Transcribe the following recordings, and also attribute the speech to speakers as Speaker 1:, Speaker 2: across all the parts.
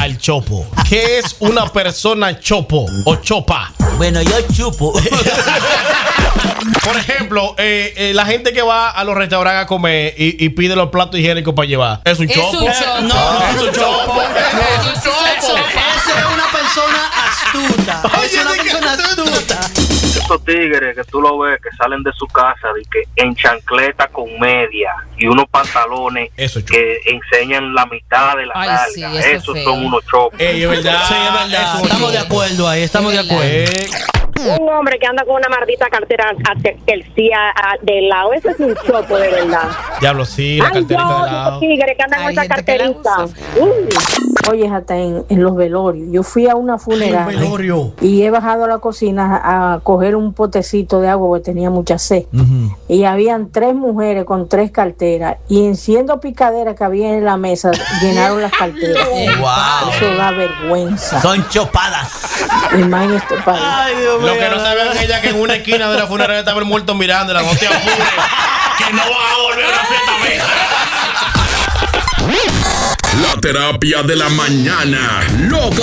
Speaker 1: al chopo. ¿Qué es una persona chopo o chopa?
Speaker 2: Bueno, yo chupo.
Speaker 1: Por ejemplo, la gente que va a los restaurantes a comer y pide los platos higiénicos para llevar. ¿Es un chopo?
Speaker 3: un chopo.
Speaker 1: No, es un chopo.
Speaker 2: Esa es una persona astuta. Es una persona astuta.
Speaker 4: Esos tigres que tú lo ves que salen de su casa de que en chancleta con media y unos pantalones que enseñan la mitad de la nalga.
Speaker 3: Sí,
Speaker 4: esos son unos chopos.
Speaker 1: Es verdad.
Speaker 2: Sí, es verdad. Estamos de acuerdo ahí, estamos de acuerdo.
Speaker 5: Un hombre que anda con una maldita cartera del lado, ese es un chopo de verdad.
Speaker 1: Diablo, sí, la carterita de lado.
Speaker 5: Tigre que anda con esa carterita.
Speaker 6: Oye, hasta en los velorios. Yo fui a una funeraria y he bajado a la cocina a coger un potecito de agua porque tenía mucha sed. Y habían 3 mujeres con 3 carteras y enciendo picadera que había en la mesa, llenaron las carteras.
Speaker 2: Wow.
Speaker 6: Eso da vergüenza.
Speaker 2: Son chopadas.
Speaker 6: Y más en este país.
Speaker 2: Ay, Dios mío.
Speaker 1: Lo que no saben es ella que en una esquina de la funeraria estaba el muerto mirándola. No te apures, que no va a volver a una fiesta mía.
Speaker 7: La terapia de la mañana. Loco.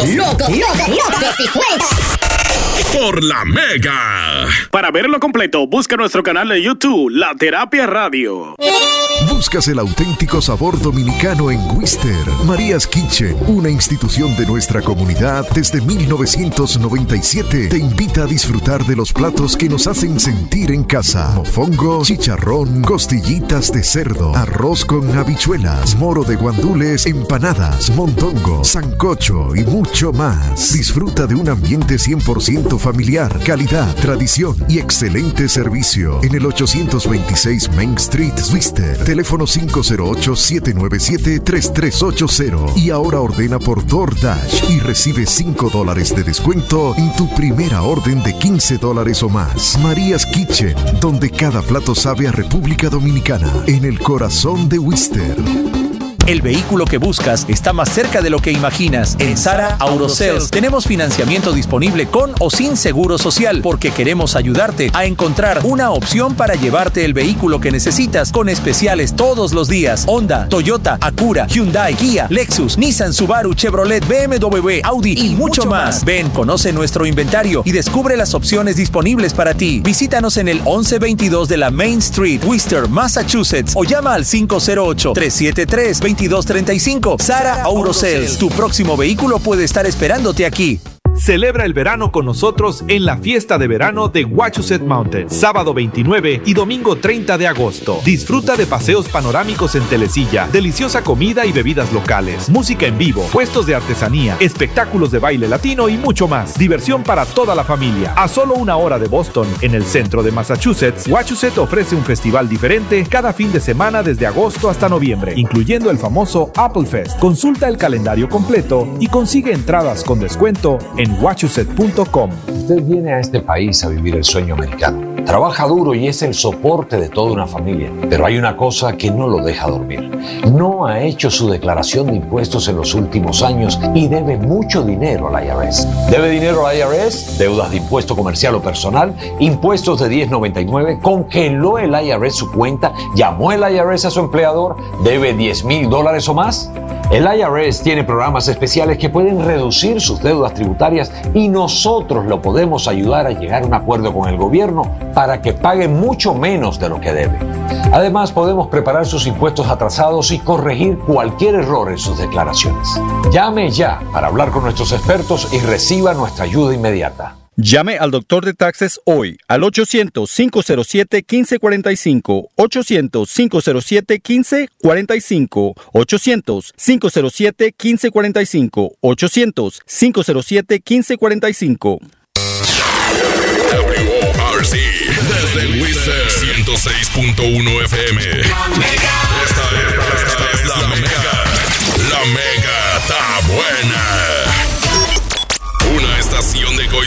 Speaker 7: Por la Mega.
Speaker 8: Para verlo completo, busca nuestro canal de YouTube, La Terapia Radio.
Speaker 9: Buscas el auténtico sabor dominicano en Wister. María's Kitchen, una institución de nuestra comunidad desde 1997, te invita a disfrutar de los platos que nos hacen sentir en casa. Mofongo, chicharrón, costillitas de cerdo, arroz con habichuelas, moro de guandules, empanadas, mondongo, sancocho y mucho más. Disfruta de un ambiente 100% familiar, calidad, tradición y excelente servicio en el 826 Main Street, Wister. Teléfono 508-797-3380. Y ahora ordena por DoorDash y recibe $5 de descuento en tu primera orden de $15 o más. María's Kitchen, donde cada plato sabe a República Dominicana, en el corazón de Wister.
Speaker 10: El vehículo que buscas está más cerca de lo que imaginas. En Sara Autosales tenemos financiamiento disponible con o sin seguro social, porque queremos ayudarte a encontrar una opción para llevarte el vehículo que necesitas, con especiales todos los días. Honda, Toyota, Acura, Hyundai, Kia, Lexus, Nissan, Subaru, Chevrolet, BMW, Audi y mucho más. Ven, conoce nuestro inventario y descubre las opciones disponibles para ti. Visítanos en el 1122 de la Main Street, Worcester, Massachusetts, o llama al 508-373-2235. Sara Autosales, tu próximo vehículo puede estar esperándote aquí.
Speaker 11: Celebra el verano con nosotros en la fiesta de verano de Wachusett Mountain, sábado 29 y domingo 30 de agosto. Disfruta de paseos panorámicos en telesilla, deliciosa comida y bebidas locales, música en vivo, puestos de artesanía, espectáculos de baile latino y mucho más. Diversión para toda la familia. A solo 1 hora de Boston, en el centro de Massachusetts, Wachusett ofrece un festival diferente cada fin de semana desde agosto hasta noviembre, incluyendo el famoso Apple Fest. Consulta el calendario completo y consigue entradas con descuento en Wachusett.com.
Speaker 12: Usted viene a este país a vivir el sueño americano. Trabaja duro y es el soporte de toda una familia. Pero hay una cosa que no lo deja dormir. No ha hecho su declaración de impuestos en los últimos años y debe mucho dinero al IRS. ¿Debe dinero al IRS? Deudas de impuesto comercial o personal, impuestos de 1099, congeló el IRS su cuenta, llamó el IRS a su empleador, debe $10,000 o más. El IRS tiene programas especiales que pueden reducir sus deudas tributarias y nosotros lo podemos ayudar a llegar a un acuerdo con el gobierno para que pague mucho menos de lo que debe. Además, podemos preparar sus impuestos atrasados y corregir cualquier error en sus declaraciones. Llame ya para hablar con nuestros expertos y reciba nuestra ayuda inmediata.
Speaker 13: Llame al doctor de taxes hoy al 800-507-1545, 800-507-1545, 800-507-1545, 800-507-1545.
Speaker 7: WORC desde Wister 106.1 FM. Esta es la Mega. La Mega está buena.